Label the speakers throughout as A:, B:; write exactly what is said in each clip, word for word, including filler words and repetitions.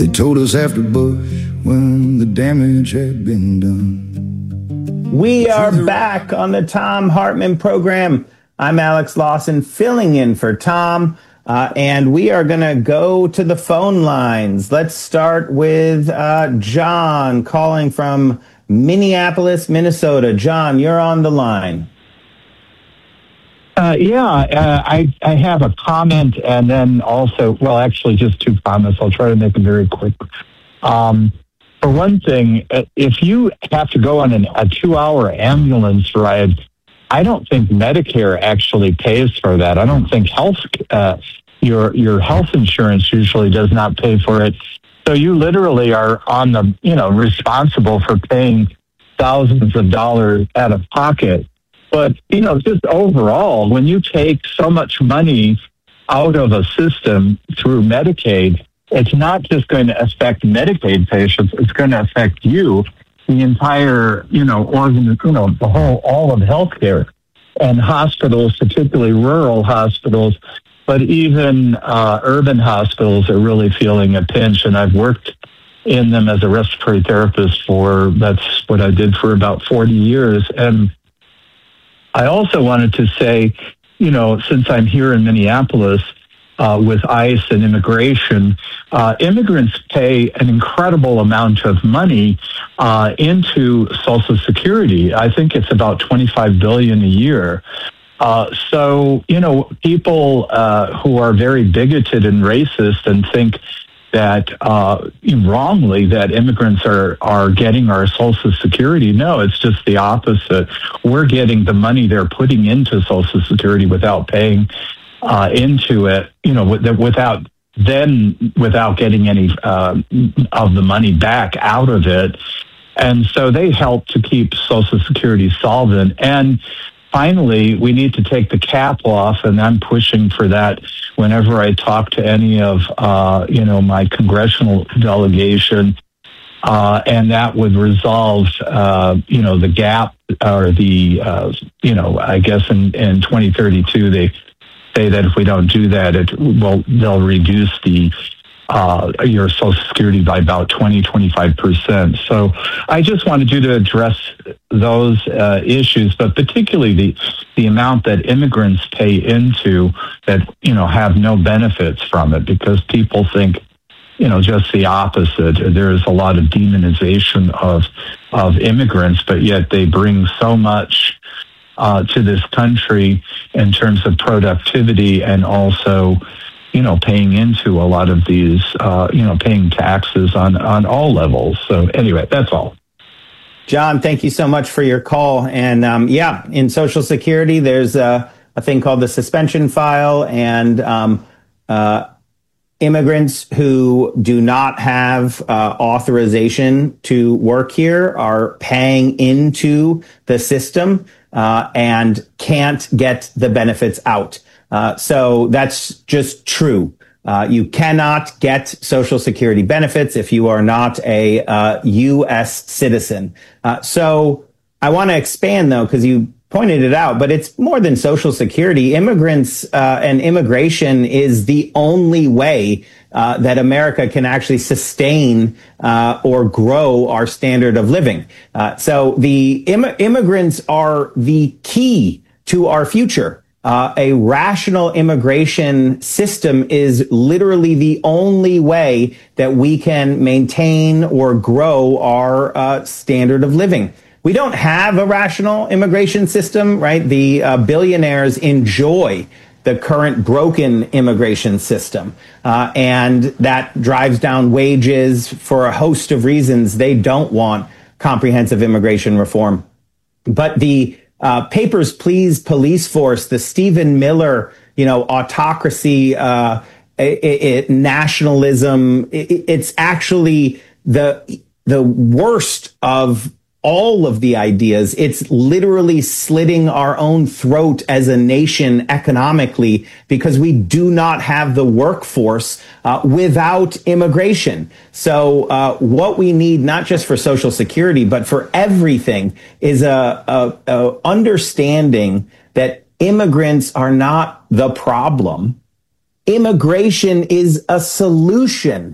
A: told us after Bush when the damage had been done.
B: We are back on the Thom Hartmann program. I'm Alex Lawson, filling in for Tom, uh, and we are going to go to the phone lines. Let's start with uh, John calling from Minneapolis, Minnesota. John, you're on the line.
C: Uh, yeah, uh, I, I have a comment and then also, well, actually just two comments. I'll try to make them very quick. Um, for one thing, if you have to go on an, a two-hour ambulance ride, I don't think Medicare actually pays for that. I don't think health uh, your your health insurance usually does not pay for it. So you literally are on the, you know, responsible for paying thousands of dollars out of pocket. But, you know, just overall, when you take so much money out of a system through Medicaid, it's not just going to affect Medicaid patients, it's going to affect you, the entire, you know, organ, you know, the whole, all of healthcare and hospitals, particularly rural hospitals, but even uh, urban hospitals are really feeling a pinch. And I've worked in them as a respiratory therapist for, that's what I did for about forty years. And I also wanted to say, you know, since I'm here in Minneapolis uh, with ICE and immigration, uh, immigrants pay an incredible amount of money uh, into Social Security. I think it's about twenty-five billion dollars a year. Uh, so, you know, people uh, who are very bigoted and racist and think that uh, wrongly that immigrants are, are getting our Social Security. No, it's just the opposite. We're getting the money they're putting into Social Security without paying uh, into it, you know, with, without then without getting any uh, of the money back out of it. And so they help to keep Social Security solvent. And finally, we need to take the cap off, and I'm pushing for that whenever I talk to any of, uh, you know, my congressional delegation, uh, and that would resolve, uh, you know, the gap or the, uh, you know, I guess in, in twenty thirty-two, they say that if we don't do that, it will, they'll reduce the Uh, your Social Security by about twenty, twenty-five percent. So I just wanted you to address those uh, issues, but particularly the the amount that immigrants pay into that, you know, have no benefits from it, because people think, you know, just the opposite. There's a lot of demonization of of immigrants, but yet they bring so much uh, to this country in terms of productivity and also, you know, paying into a lot of these, uh, you know, paying taxes on, on all levels. So anyway, that's all.
B: John, thank you so much for your call. And um, yeah, in Social Security, there's a, a thing called the suspension file, and um, uh, immigrants who do not have uh, authorization to work here are paying into the system uh, and can't get the benefits out. Uh, so that's just true. Uh, you cannot get Social Security benefits if you are not a uh, U S citizen. Uh, so I want to expand, though, because you pointed it out, but it's more than Social Security. Immigrants uh, and immigration is the only way uh, that America can actually sustain uh, or grow our standard of living. Uh, so the Im- immigrants are the key to our future. Uh, a rational immigration system is literally the only way that we can maintain or grow our uh, standard of living. We don't have a rational immigration system, right? The uh, billionaires enjoy the current broken immigration system, uh, and that drives down wages for a host of reasons. They don't want comprehensive immigration reform. But the Uh, Papers, Please police force, the Stephen Miller, you know, autocracy, uh, it, it, nationalism, it, it's actually the the worst of all of the ideas. It's literally slitting our own throat as a nation economically because we do not have the workforce uh, without immigration. So uh, what we need, not just for Social Security, but for everything, is a, a, a understanding that immigrants are not the problem. Immigration is a solution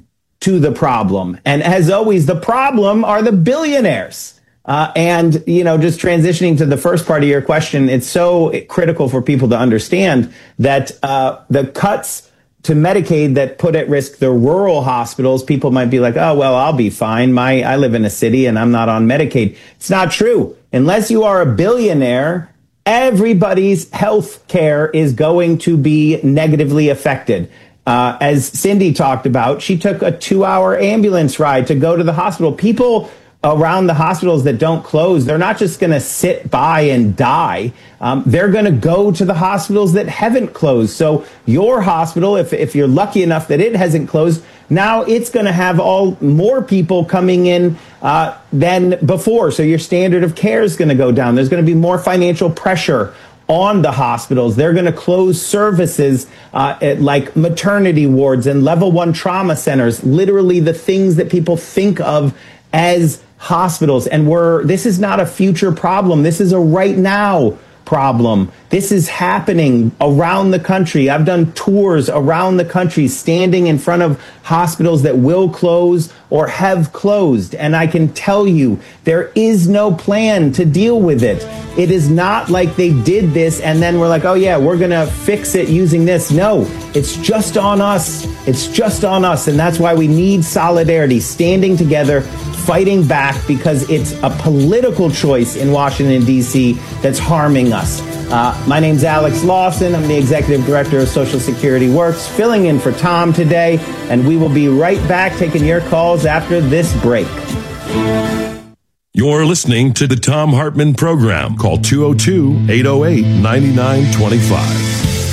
B: to the problem. And as always, the problem are the billionaires. Uh, and, you know, just transitioning to the first part of your question, it's so critical for people to understand that uh, the cuts to Medicaid that put at risk the rural hospitals, people might be like, oh, well, I'll be fine. My, I live in a city and I'm not on Medicaid. It's not true. Unless you are a billionaire, everybody's health care is going to be negatively affected. Uh, as Cindy talked about, she took a two-hour ambulance ride to go to the hospital. People around the hospitals that don't close, they're not just going to sit by and die. Um, they're going to go to the hospitals that haven't closed. So your hospital, if, if you're lucky enough that it hasn't closed, now it's going to have all more people coming in uh, than before. So your standard of care is going to go down. There's going to be more financial pressure on the hospitals. They're going to close services uh, at, like maternity wards and level one trauma centers, literally the things that people think of as hospitals. And we're, this is not a future problem. This is a right now problem. This is happening around the country. I've done tours around the country, standing in front of hospitals that will close or have closed. And I can tell you, there is no plan to deal with it. It is not like they did this and then we're like, oh yeah, we're going to fix it using this. No, it's just on us. It's just on us. And that's why we need solidarity, standing together, fighting back, because it's a political choice in Washington, D C that's harming us. Uh, my name's Alex Lawson. I'm the Executive Director of Social Security Works, filling in for Tom today, and we will be right back taking your calls after this break.
D: You're listening to the Thom Hartmann Program. Call two oh two, eight oh eight, nine nine two five.